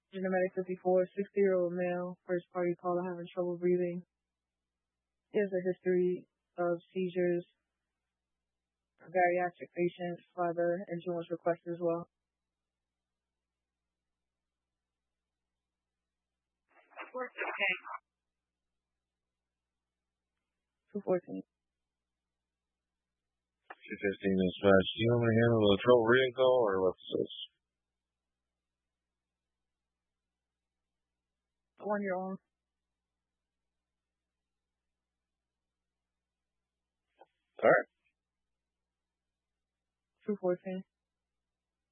Genetic 54, 60-year-old male, first party caller having trouble breathing. He has a history of seizures. A bariatric patient, father, insurance request as well. 214. 215 dispatch. Do you want me to handle the trouble breathing call, or what's this? On your own. All right. 214.